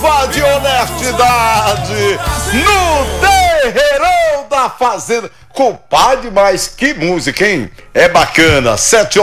De honestidade no terreirão da fazenda. Compadre, mas que música, hein? É bacana.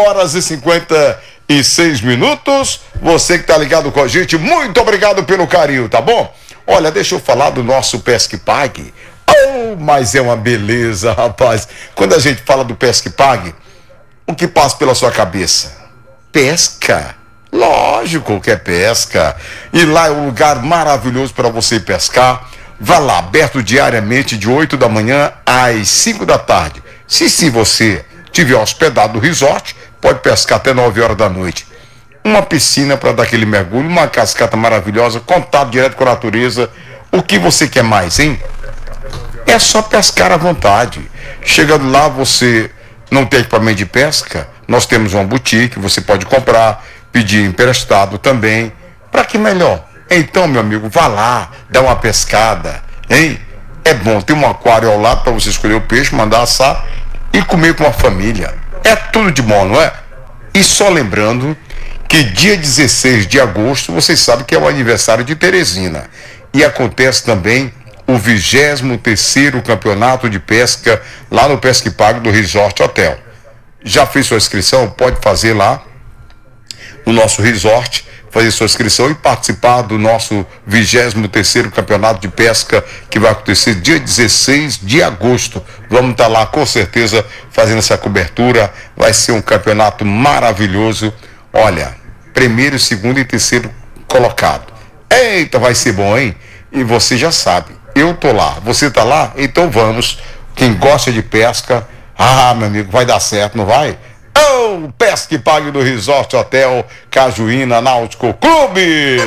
7h56. Você que tá ligado com a gente, muito obrigado pelo carinho, tá bom? Olha, deixa eu falar do nosso Pesque Pague. Oh, mas é uma beleza, rapaz. Quando a gente fala do Pesque Pague, o que passa pela sua cabeça? Pesca. Lógico que é pesca. E lá é um lugar maravilhoso para você pescar. Vá lá, aberto diariamente de 8 da manhã às 5 da tarde. Se você tiver hospedado no resort, pode pescar até 9 horas da noite. Uma piscina para dar aquele mergulho, uma cascata maravilhosa, contato direto com a natureza. O que você quer mais, hein? É só pescar à vontade. Chegando lá, você não tem equipamento de pesca, nós temos uma boutique, você pode comprar, pedir emprestado também. Para que melhor? Então, meu amigo, vá lá, dá uma pescada, hein? É bom, tem um aquário ao lado para você escolher o peixe, mandar assar e comer com a família. É tudo de bom, não é? E só lembrando que dia 16 de agosto, vocês sabem que é o aniversário de Teresina. E acontece também o 23º campeonato de pesca lá no Pesque Pague do Resort Hotel. Já fez sua inscrição? Pode fazer lá no nosso resort, fazer sua inscrição e participar do nosso 23º campeonato de pesca que vai acontecer dia 16 de agosto. Vamos estar lá com certeza fazendo essa cobertura. Vai ser um campeonato maravilhoso. Olha, primeiro, segundo e terceiro colocado. Eita, vai ser bom, hein? E você já sabe, eu tô lá, você tá lá? Então vamos. Quem gosta de pesca, meu amigo, vai dar certo, não vai? Oh, Pesque Pague do Resort Hotel Cajuína Náutico Clube.